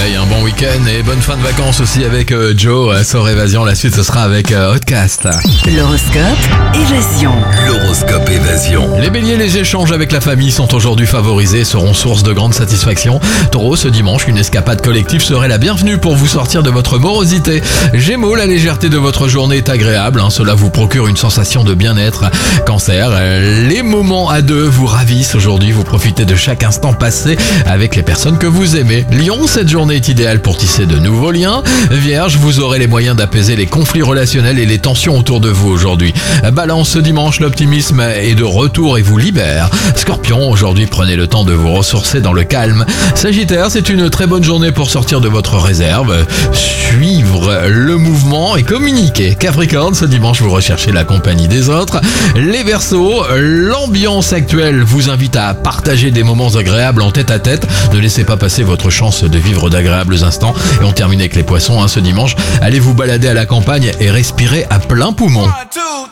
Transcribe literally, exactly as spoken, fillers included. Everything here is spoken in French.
soleil, un bon week-end et bonne fin de vacances aussi avec euh, Joe, euh, sur Évasion. La suite, ce sera avec euh, Hotcast. L'horoscope Évasion. L'horoscope Évasion. Les béliers, les échanges avec la famille sont aujourd'hui favorisés et seront source de grande satisfaction. Taureau, ce dimanche, une escapade collective serait la bienvenue pour vous sortir de votre morosité. Gémeaux, la légèreté de votre journée est agréable, hein, cela vous procure une sensation de bien-être. Cancer, euh, les moments à deux vous ravissent aujourd'hui, vous profitez de chaque instant passé avec les personnes que vous aimez. Lion, cette journée est idéale pour tisser de nouveaux liens. Vierge, vous aurez les moyens d'apaiser les conflits relationnels et les tensions autour de vous aujourd'hui. Balance, ce dimanche, l'optimisme est de retour et vous libère. Scorpion, aujourd'hui, prenez le temps de vous ressourcer dans le calme. Sagittaire, c'est une très bonne journée pour sortir de votre réserve, suivre le mouvement et communiquer. Capricorne, ce dimanche, vous recherchez la compagnie des autres. Les Verseaux, l'ambiance actuelle vous invite à partager des moments agréables en tête à tête. Ne laissez pas passer votre chance de vivre d'agréables instants. Et on termine avec les Poissons, hein, ce dimanche. Allez vous balader à la campagne et respirer à plein poumon.